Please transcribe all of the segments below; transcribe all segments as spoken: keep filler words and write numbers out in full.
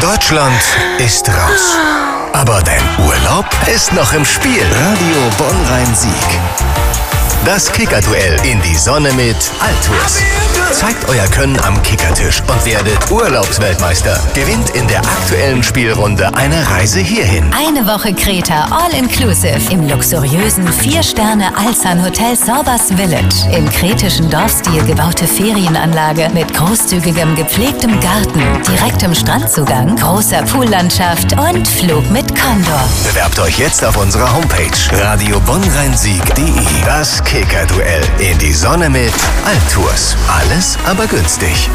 Deutschland ist raus. Aber dein Urlaub ist noch im Spiel. Radio Bonn-Rhein-Sieg. Das Kickerduell in die Sonne mit Altours. Zeigt euer Können am Kickertisch und werdet Urlaubsweltmeister. Gewinnt in der aktuellen Spielrunde eine Reise hierhin. Eine Woche Kreta All-Inclusive im luxuriösen vier Sterne Alsan Hotel Sorbas Village. Im kretischen Dorfstil gebaute Ferienanlage mit großzügigem gepflegtem Garten, direktem Strandzugang, großer Poollandschaft und Flug mit Condor. Bewerbt euch jetzt auf unserer Homepage radio bonn rhein sieg punkt de. Das Kickerduell in die Sonne mit Altours. Alles aber günstig.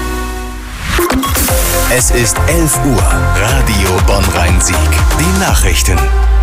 Es ist elf Uhr. Radio Bonn-Rhein-Sieg. Die Nachrichten.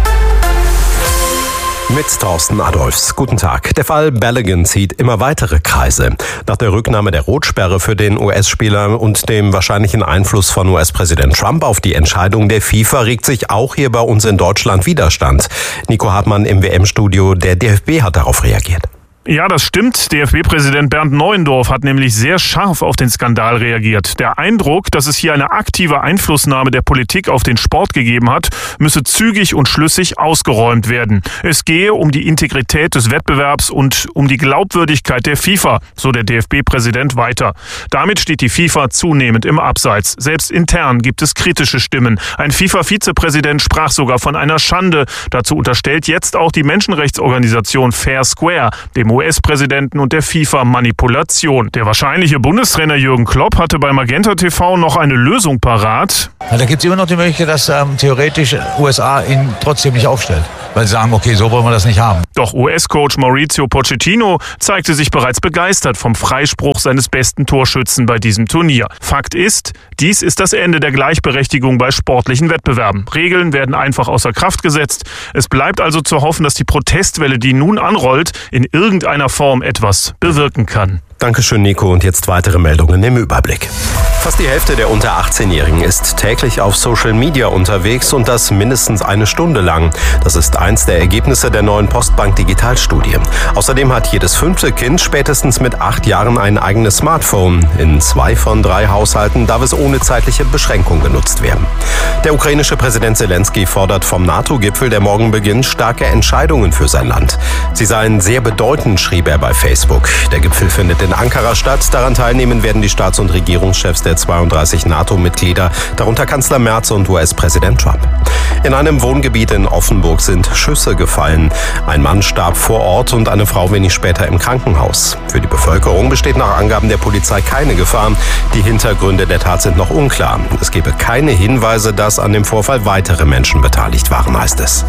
Mit Thorsten Adolfs. Guten Tag. Der Fall Balogun zieht immer weitere Kreise. Nach der Rücknahme der Rotsperre für den U S-Spieler und dem wahrscheinlichen Einfluss von U S-Präsident Trump auf die Entscheidung der FIFA regt sich auch hier bei uns in Deutschland Widerstand. Nico Hartmann im W M-Studio. Der D F B hat darauf reagiert. Ja, das stimmt. D F B-Präsident Bernd Neuendorf hat nämlich sehr scharf auf den Skandal reagiert. Der Eindruck, dass es hier eine aktive Einflussnahme der Politik auf den Sport gegeben hat, müsse zügig und schlüssig ausgeräumt werden. Es gehe um die Integrität des Wettbewerbs und um die Glaubwürdigkeit der FIFA, so der D F B-Präsident weiter. Damit steht die FIFA zunehmend im Abseits. Selbst intern gibt es kritische Stimmen. Ein FIFA-Vizepräsident sprach sogar von einer Schande. Dazu unterstellt jetzt auch die Menschenrechtsorganisation Fair Square, dem U S-Präsidenten und der FIFA Manipulation. Der wahrscheinliche Bundestrainer Jürgen Klopp hatte bei Magenta T V noch eine Lösung parat. Ja, da gibt es immer noch die Möglichkeit, dass ähm, theoretisch U S A ihn trotzdem nicht aufstellt. Weil sie sagen, okay, so wollen wir das nicht haben. Doch U S-Coach Mauricio Pochettino zeigte sich bereits begeistert vom Freispruch seines besten Torschützen bei diesem Turnier. Fakt ist, dies ist das Ende der Gleichberechtigung bei sportlichen Wettbewerben. Regeln werden einfach außer Kraft gesetzt. Es bleibt also zu hoffen, dass die Protestwelle, die nun anrollt, in irgendeiner Form etwas bewirken kann. Dankeschön, Nico. Und jetzt weitere Meldungen im Überblick. Fast die Hälfte der unter achtzehnjährigen ist täglich auf Social Media unterwegs und das mindestens eine Stunde lang. Das ist eins der Ergebnisse der neuen Postbank Digitalstudie. Außerdem hat jedes fünfte Kind spätestens mit acht Jahren ein eigenes Smartphone. In zwei von drei Haushalten darf es ohne zeitliche Beschränkung genutzt werden. Der ukrainische Präsident Zelensky fordert vom NATO-Gipfel, der morgen beginnt, starke Entscheidungen für sein Land. Sie seien sehr bedeutend, schrieb er bei Facebook. Der Gipfel findet in Ankara statt. Daran teilnehmen werden die Staats- und Regierungschefs der zweiunddreißig NATO-Mitglieder, darunter Kanzler Merz und U S-Präsident Trump. In einem Wohngebiet in Offenburg sind Schüsse gefallen. Ein Mann starb vor Ort und eine Frau wenig später im Krankenhaus. Für die Bevölkerung besteht nach Angaben der Polizei keine Gefahr. Die Hintergründe der Tat sind noch unklar. Es gebe keine Hinweise, dass an dem Vorfall weitere Menschen beteiligt waren, heißt es.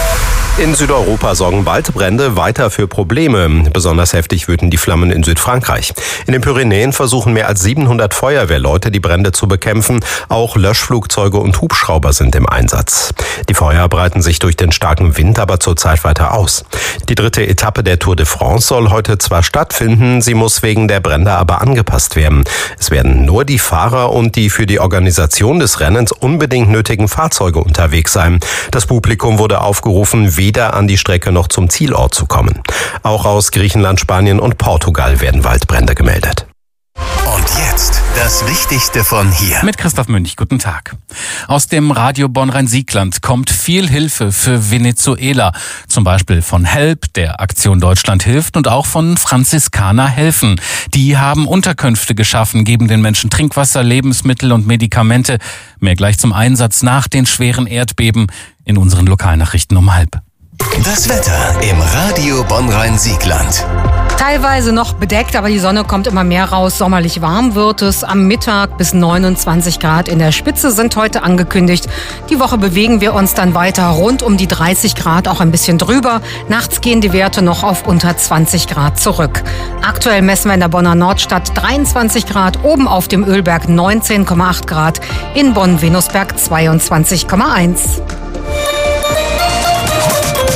In Südeuropa sorgen Waldbrände weiter für Probleme. Besonders heftig wüten die Flammen in Südfrankreich. In den Pyrenäen versuchen mehr als siebenhundert Feuerwehrleute, die Brände zu bekämpfen. Auch Löschflugzeuge und Hubschrauber sind im Einsatz. Die Feuer breiten sich durch den starken Wind aber zurzeit weiter aus. Die dritte Etappe der Tour de France soll heute zwar stattfinden, sie muss wegen der Brände aber angepasst werden. Es werden nur die Fahrer und die für die Organisation des Rennens unbedingt nötigen Fahrzeuge unterwegs sein. Das Publikum wurde aufgerufen, weder an die Strecke noch zum Zielort zu kommen. Auch aus Griechenland, Spanien und Portugal werden Waldbrände gemeldet. Und jetzt das Wichtigste von hier. Mit Christoph Münch, guten Tag. Aus dem Radio Bonn-Rhein-Siegland kommt viel Hilfe für Venezuela. Zum Beispiel von HELP, der Aktion Deutschland hilft, und auch von Franziskaner helfen. Die haben Unterkünfte geschaffen, geben den Menschen Trinkwasser, Lebensmittel und Medikamente. Mehr gleich zum Einsatz nach den schweren Erdbeben in unseren Lokalnachrichten um halb. Das Wetter im Radio Bonn-Rhein-Siegland. Teilweise noch bedeckt, aber die Sonne kommt immer mehr raus. Sommerlich warm wird es. Am Mittag bis neunundzwanzig Grad in der Spitze sind heute angekündigt. Die Woche bewegen wir uns dann weiter rund um die dreißig Grad, auch ein bisschen drüber. Nachts gehen die Werte noch auf unter zwanzig Grad zurück. Aktuell messen wir in der Bonner Nordstadt dreiundzwanzig Grad, oben auf dem Ölberg neunzehn Komma acht Grad, in Bonn-Venusberg zweiundzwanzig Komma eins.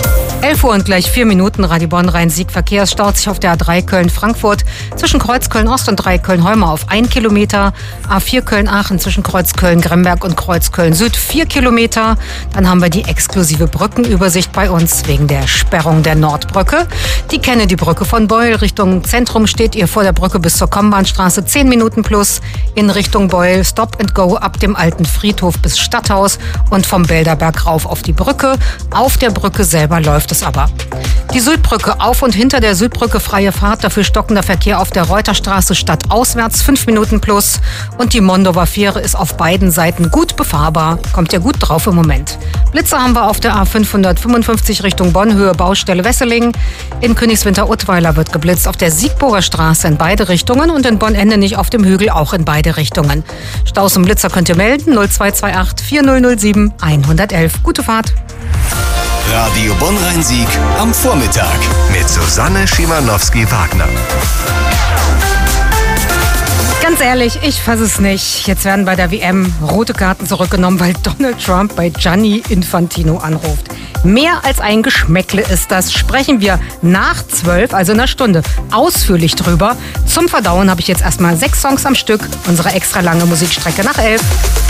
elf Uhr und gleich vier Minuten. Radio Bonn-Rhein-Sieg. Verkehr staut sich auf der A drei Köln-Frankfurt zwischen Kreuz Köln-Ost und drei Köln-Heuma auf ein Kilometer. A vier Köln-Aachen zwischen Kreuz Köln-Gremberg und Kreuz Köln-Süd vier Kilometer. Dann haben wir die exklusive Brückenübersicht bei uns wegen der Sperrung der Nordbrücke. Die Kennedy-Brücke von Beul Richtung Zentrum steht ihr vor der Brücke bis zur Kommbahnstraße zehn Minuten plus. In Richtung Beul Stop and Go ab dem alten Friedhof bis Stadthaus und vom Belderberg rauf auf die Brücke. Auf der Brücke selber läuft es aber. Die Südbrücke auf und hinter der Südbrücke freie Fahrt, dafür stockender Verkehr auf der Reuterstraße stadtauswärts fünf Minuten plus. Und die Mondower Fähre ist auf beiden Seiten gut befahrbar. Kommt ja gut drauf im Moment. Blitze haben wir auf der A fünfhundertfünfundfünfzig Richtung Bonn, Höhe Baustelle Wesseling. In Königswinter-Ottweiler wird geblitzt auf der Siegburger Straße in beide Richtungen und in Bonn-Endenich auf dem Hügel auch in beide Richtungen. Staus und Blitzer könnt ihr melden null zwei zwei acht vier null null sieben eins eins eins. Gute Fahrt. Radio Bonn-Rhein-Sieg am Vormittag mit Susanne Schimanowski-Wagner. Ganz ehrlich, ich fasse es nicht. Jetzt werden bei der W M rote Karten zurückgenommen, weil Donald Trump bei Gianni Infantino anruft. Mehr als ein Geschmäckle ist das. Sprechen wir nach zwölf, also in einer Stunde, ausführlich drüber. Zum Verdauen habe ich jetzt erstmal sechs Songs am Stück. Unsere extra lange Musikstrecke nach elf.